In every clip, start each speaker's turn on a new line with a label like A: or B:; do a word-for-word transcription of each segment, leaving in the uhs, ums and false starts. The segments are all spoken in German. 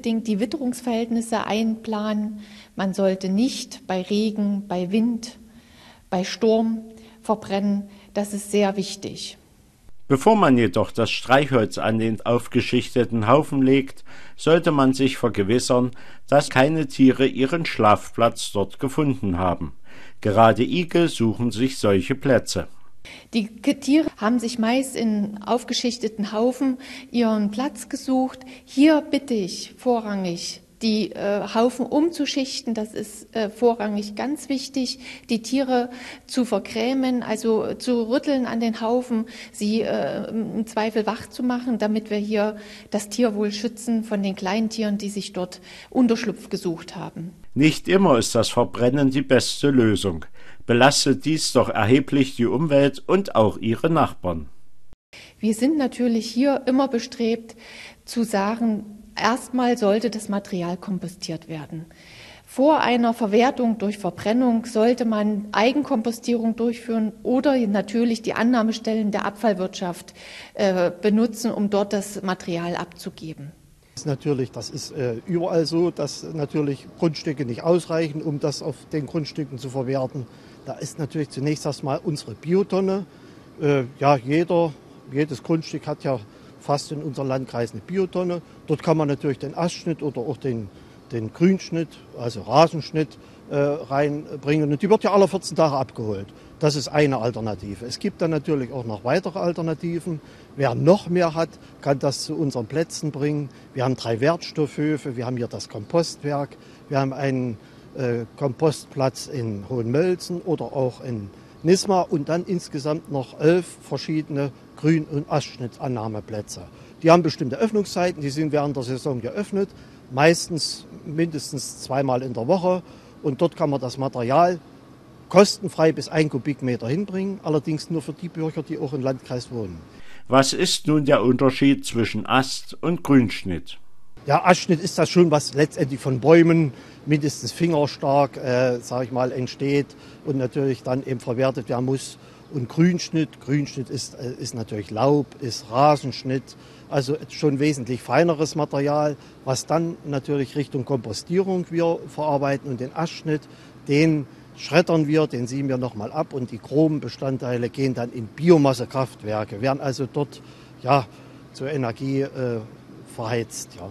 A: unbedingt die Witterungsverhältnisse einplanen. Man sollte nicht bei Regen, bei Wind, bei Sturm verbrennen. Das ist sehr wichtig.
B: Bevor man jedoch das Streichholz an den aufgeschichteten Haufen legt, sollte man sich vergewissern, dass keine Tiere ihren Schlafplatz dort gefunden haben. Gerade Igel suchen sich solche Plätze.
A: Die Tiere haben sich meist in aufgeschichteten Haufen ihren Platz gesucht. Hier bitte ich vorrangig, die äh, Haufen umzuschichten, das ist äh, vorrangig ganz wichtig, die Tiere zu vergrämen, also zu rütteln an den Haufen, sie äh, im Zweifel wach zu machen, damit wir hier das Tierwohl schützen von den kleinen Tieren, die sich dort Unterschlupf gesucht haben.
B: Nicht immer ist das Verbrennen die beste Lösung. Belastet dies doch erheblich die Umwelt und auch ihre Nachbarn.
A: Wir sind natürlich hier immer bestrebt zu sagen, erstmal sollte das Material kompostiert werden. Vor einer Verwertung durch Verbrennung sollte man Eigenkompostierung durchführen oder natürlich die Annahmestellen der Abfallwirtschaft äh, benutzen, um dort das Material abzugeben.
C: Das ist natürlich, das ist äh, überall so, dass natürlich Grundstücke nicht ausreichen, um das auf den Grundstücken zu verwerten. Da ist natürlich zunächst erstmal unsere Biotonne. Äh, ja, jeder, jedes Grundstück hat ja fast in unserem Landkreis eine Biotonne. Dort kann man natürlich den Astschnitt oder auch den, den Grünschnitt, also Rasenschnitt, äh, reinbringen. Und die wird ja alle vierzehn Tage abgeholt. Das ist eine Alternative. Es gibt dann natürlich auch noch weitere Alternativen. Wer noch mehr hat, kann das zu unseren Plätzen bringen. Wir haben drei Wertstoffhöfe, wir haben hier das Kompostwerk, wir haben einen äh, Kompostplatz in Hohenmölzen oder auch in Nisma und dann insgesamt noch elf verschiedene Grün- und Astschnittannahmeplätze. Die haben bestimmte Öffnungszeiten, die sind während der Saison geöffnet, meistens mindestens zweimal in der Woche. Und dort kann man das Material kostenfrei bis ein Kubikmeter hinbringen, allerdings nur für die Bürger, die auch im Landkreis wohnen.
B: Was ist nun der Unterschied zwischen Ast- und Grünschnitt?
C: Ja, Astschnitt ist das schon, was letztendlich von Bäumen mindestens fingerstark, äh, sage ich mal, entsteht und natürlich dann eben verwertet werden muss. Und Grünschnitt, Grünschnitt ist, äh, ist natürlich Laub, ist Rasenschnitt, also schon wesentlich feineres Material, was dann natürlich Richtung Kompostierung wir verarbeiten. Und den Astschnitt, den schreddern wir, den sieben wir nochmal ab und die groben Bestandteile gehen dann in Biomassekraftwerke, werden also dort ja, zur Energie äh, verheizt. Ja.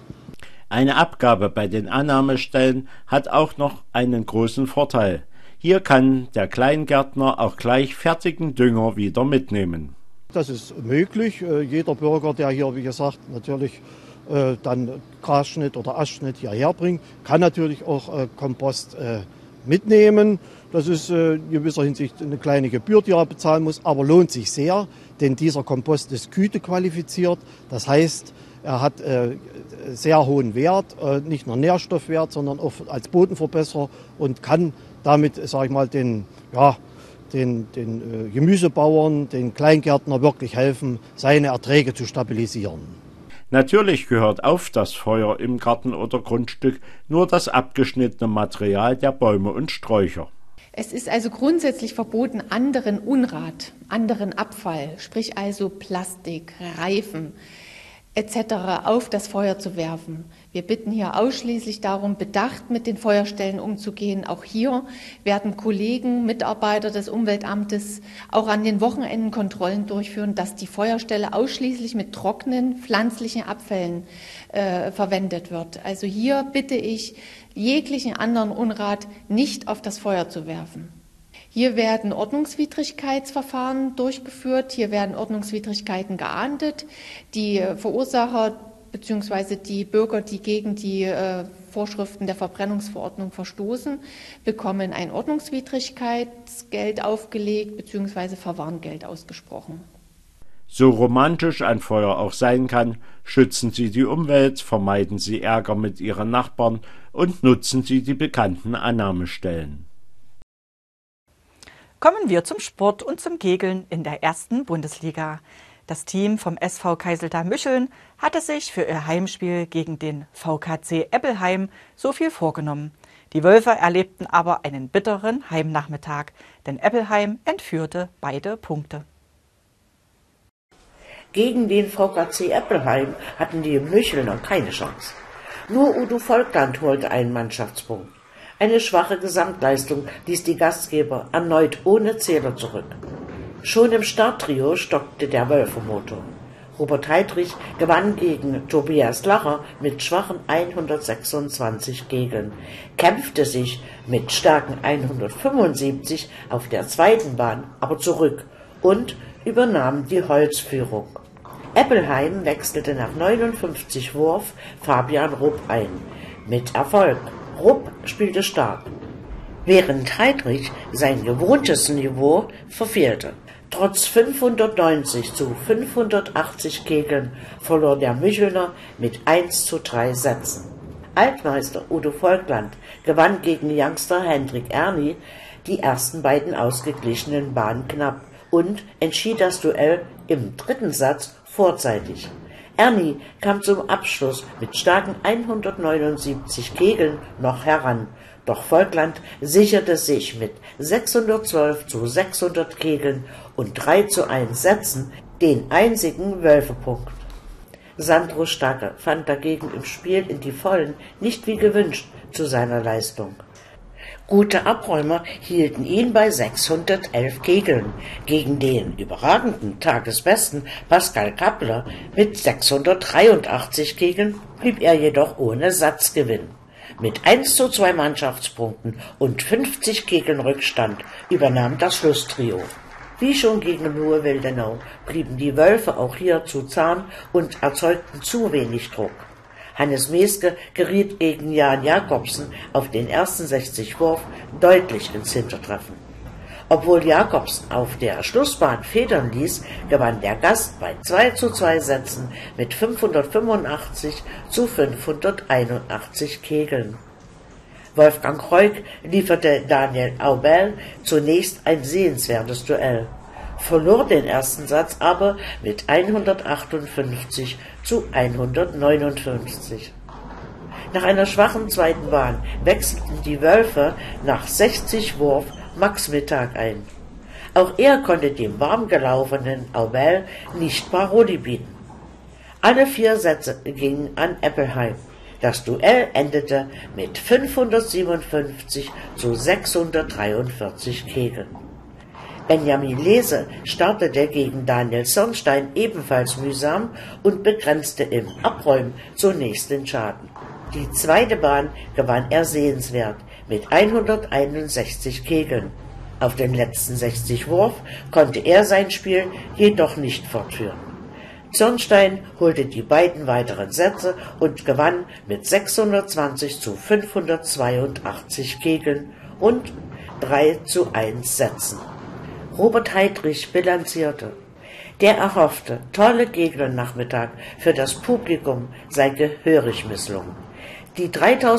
B: Eine Abgabe bei den Annahmestellen hat auch noch einen großen Vorteil. Hier kann der Kleingärtner auch gleich fertigen Dünger wieder mitnehmen.
C: Das ist möglich. Jeder Bürger, der hier, wie gesagt, natürlich dann Grasschnitt oder Astschnitt hierher bringt, kann natürlich auch Kompost mitnehmen. Das ist in gewisser Hinsicht eine kleine Gebühr, die er bezahlen muss, aber lohnt sich sehr, denn dieser Kompost ist gütequalifiziert. Das heißt, er hat äh, sehr hohen Wert, äh, nicht nur Nährstoffwert, sondern auch als Bodenverbesserer und kann damit, sage ich mal, den, ja, den, den äh, Gemüsebauern, den Kleingärtner wirklich helfen, seine Erträge zu stabilisieren.
B: Natürlich gehört auf das Feuer im Garten oder Grundstück nur das abgeschnittene Material der Bäume und Sträucher.
A: Es ist also grundsätzlich verboten, anderen Unrat, anderen Abfall, sprich also Plastik, Reifen et cetera auf das Feuer zu werfen. Wir bitten hier ausschließlich darum, bedacht mit den Feuerstellen umzugehen. Auch hier werden Kollegen, Mitarbeiter des Umweltamtes auch an den Wochenenden Kontrollen durchführen, dass die Feuerstelle ausschließlich mit trockenen pflanzlichen Abfällen äh, verwendet wird. Also hier bitte ich, jeglichen anderen Unrat nicht auf das Feuer zu werfen. Hier werden Ordnungswidrigkeitsverfahren durchgeführt, hier werden Ordnungswidrigkeiten geahndet. Die Verursacher bzw. die Bürger, die gegen die äh, Vorschriften der Verbrennungsverordnung verstoßen, bekommen ein Ordnungswidrigkeitsgeld aufgelegt bzw. Verwarngeld ausgesprochen.
B: So romantisch ein Feuer auch sein kann, schützen Sie die Umwelt, vermeiden Sie Ärger mit Ihren Nachbarn und nutzen Sie die bekannten Annahmestellen.
D: Kommen wir zum Sport und zum Kegeln in der ersten Bundesliga. Das Team vom S V Keiseltal-Mücheln hatte sich für ihr Heimspiel gegen den V K C Eppelheim so viel vorgenommen. Die Wölfe erlebten aber einen bitteren Heimnachmittag, denn Eppelheim entführte beide Punkte.
E: Gegen den V K C Eppelheim hatten die Müchelner keine Chance. Nur Udo Volkland holte einen Mannschaftspunkt. Eine schwache Gesamtleistung ließ die Gastgeber erneut ohne Zähler zurück. Schon im Starttrio stockte der Wölfe-Motor. Robert Heidrich gewann gegen Tobias Lacher mit schwachen hundertsechsundzwanzig Kegeln, kämpfte sich mit starken hundertfünfundsiebzig auf der zweiten Bahn aber zurück und übernahm die Holzführung. Eppelheim wechselte nach neunundfünfzig Wurf Fabian Rupp ein. Mit Erfolg. Rupp spielte stark, während Heidrich sein gewohntes Niveau verfehlte. Trotz fünfhundertneunzig zu fünfhundertachtzig Kegeln verlor der Müchelner mit eins zu drei Sätzen. Altmeister Udo Volkland gewann gegen Youngster Hendrik Erni die ersten beiden ausgeglichenen Bahnen knapp und entschied das Duell im dritten Satz vorzeitig. Erni kam zum Abschluss mit starken hundertneunundsiebzig Kegeln noch heran. Doch Volkland sicherte sich mit sechshundertzwölf zu sechshundert Kegeln und drei zu eins Sätzen den einzigen Wölfepunkt. Sandro Stacke fand dagegen im Spiel in die Vollen nicht wie gewünscht zu seiner Leistung. Gute Abräumer hielten ihn bei sechshundertelf Kegeln. Gegen den überragenden Tagesbesten Pascal Kappler mit sechshundertdreiundachtzig Kegeln blieb er jedoch ohne Satzgewinn. Mit eins zu zwei Mannschaftspunkten und fünfzig Kegeln Rückstand übernahm das Schlusstrio. Wie schon gegen Lohe Wildenau blieben die Wölfe auch hier zu zahm und erzeugten zu wenig Druck. Hannes Meske geriet gegen Jan Jakobsen auf den ersten sechzig Wurf deutlich ins Hintertreffen. Obwohl Jakobsen auf der Schlussbahn federn ließ, gewann der Gast bei zwei zu zwei Sätzen mit fünfhundertfünfundachtzig zu fünfhunderteinundachtzig Kegeln. Wolfgang Reuk lieferte Daniel Aubel zunächst ein sehenswertes Duell, verlor den ersten Satz aber mit hundertachtundfünfzig zu hundertneunundfünfzig. Nach einer schwachen zweiten Bahn wechselten die Wölfe nach sechzig Wurf Max Mittag ein. Auch er konnte dem warm gelaufenen Aubel nicht Paroli bieten. Alle vier Sätze gingen an Eppelheim. Das Duell endete mit fünfhundertsiebenundfünfzig zu sechshundertdreiundvierzig Kegeln. Benjamin Lese startete gegen Daniel Sonnstein ebenfalls mühsam und begrenzte im Abräumen zunächst den Schaden. Die zweite Bahn gewann er sehenswert mit hunderteinundsechzig Kegeln. Auf den letzten sechzig Wurf konnte er sein Spiel jedoch nicht fortführen. Zornstein holte die beiden weiteren Sätze und gewann mit sechshundertzwanzig zu fünfhundertzweiundachtzig Kegeln und drei zu eins Sätzen. Robert Heidrich bilanzierte: Der erhoffte tolle Kegelnachmittag für das Publikum sei gehörig misslungen. Die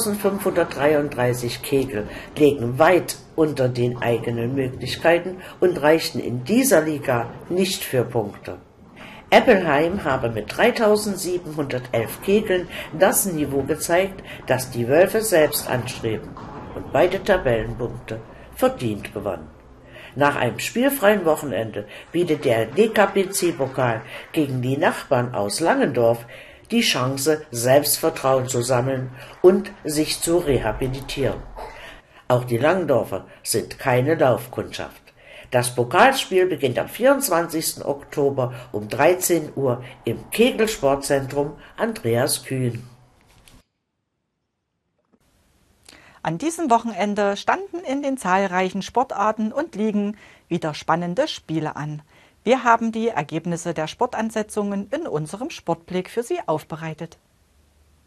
E: dreitausendfünfhundertdreiunddreißig Kegel legen weit unter den eigenen Möglichkeiten und reichten in dieser Liga nicht für Punkte. Eppelheim habe mit dreitausendsiebenhundertelf Kegeln das Niveau gezeigt, das die Wölfe selbst anstreben, und beide Tabellenpunkte verdient gewonnen. Nach einem spielfreien Wochenende bietet der D K P C-Pokal gegen die Nachbarn aus Langendorf die Chance, Selbstvertrauen zu sammeln und sich zu rehabilitieren. Auch die Langendorfer sind keine Laufkundschaft. Das Pokalspiel beginnt am vierundzwanzigsten Oktober um dreizehn Uhr im Kegelsportzentrum Andreas Kühn.
D: An diesem Wochenende standen in den zahlreichen Sportarten und Ligen wieder spannende Spiele an. Wir haben die Ergebnisse der Sportansetzungen in unserem Sportblick für Sie aufbereitet.